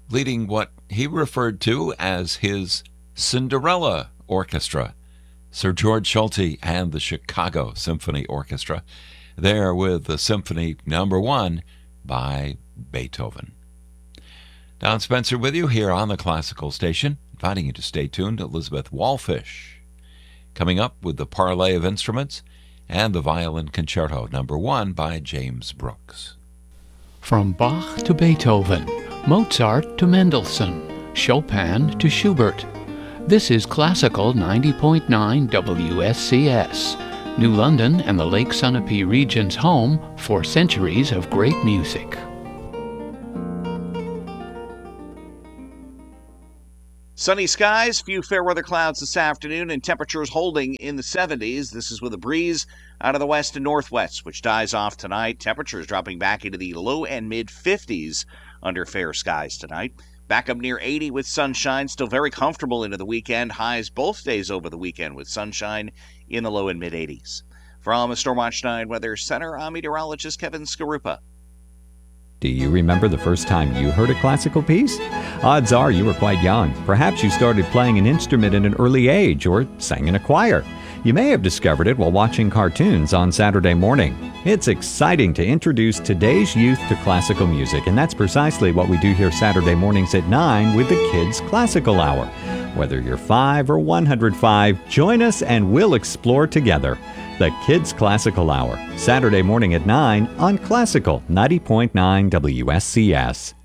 leading what he referred to as his Cinderella Orchestra. Sir George Solti and the Chicago Symphony Orchestra, there with the Symphony No. 1 by Beethoven. Don Spencer with you here on the Classical Station, inviting you to stay tuned to Elizabeth Wallfish. Coming up with the Parlay of Instruments and the Violin Concerto No. 1 by James Brooks. From Bach to Beethoven, Mozart to Mendelssohn, Chopin to Schubert. This is Classical 90.9 WSCS, New London and the Lake Sunapee region's home for centuries of great music. Sunny skies, few fair weather clouds this afternoon, and temperatures holding in the 70s. This is with a breeze out of the west and northwest, which dies off tonight. Temperatures dropping back into the low and mid 50s under fair skies tonight. Back up near 80 with sunshine, still very comfortable into the weekend. Highs both days over the weekend with sunshine in the low and mid 80s. From the Stormwatch 9 Weather Center, I'm meteorologist Kevin Skarupa. Do you remember the first time you heard a classical piece? Odds are you were quite young. Perhaps you started playing an instrument at an early age or sang in a choir. You may have discovered it while watching cartoons on Saturday morning. It's exciting to introduce today's youth to classical music, and that's precisely what we do here Saturday mornings at 9 with the Kids Classical Hour. Whether you're 5 or 105, join us and we'll explore together. The Kids Classical Hour, Saturday morning at 9 on Classical 90.9 WSCS.